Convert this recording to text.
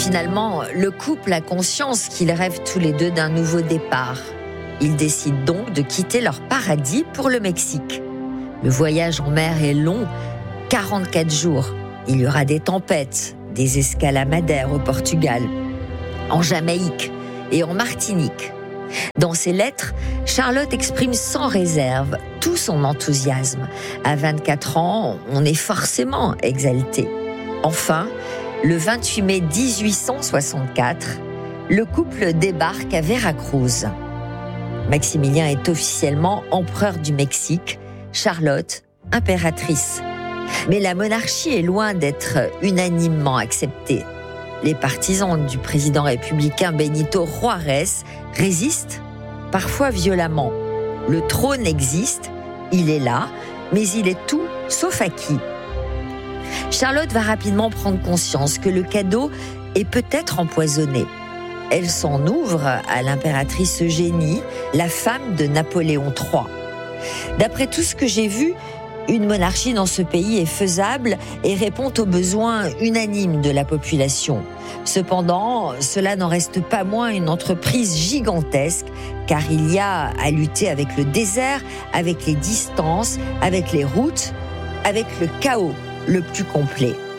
Finalement, le couple a conscience qu'ils rêvent tous les deux d'un nouveau départ. Ils décident donc de quitter leur paradis pour le Mexique. Le voyage en mer est long, 44 jours. Il y aura des tempêtes, des escales à Madère au Portugal, en Jamaïque et en Martinique. Dans ses lettres, Charlotte exprime sans réserve tout son enthousiasme. À 24 ans, on est forcément exalté. Enfin, le 28 mai 1864, le couple débarque à Veracruz. Maximilien est officiellement empereur du Mexique, Charlotte, impératrice. Mais la monarchie est loin d'être unanimement acceptée. Les partisans du président républicain Benito Juárez résistent, parfois violemment. Le trône existe, il est là, mais il est tout sauf acquis. Charlotte va rapidement prendre conscience que le cadeau est peut-être empoisonné. Elle s'en ouvre à l'impératrice Eugénie, la femme de Napoléon III. D'après tout ce que j'ai vu, une monarchie dans ce pays est faisable et répond aux besoins unanimes de la population. Cependant, cela n'en reste pas moins une entreprise gigantesque, car il y a à lutter avec le désert, avec les distances, avec les routes, avec le chaos le plus complet.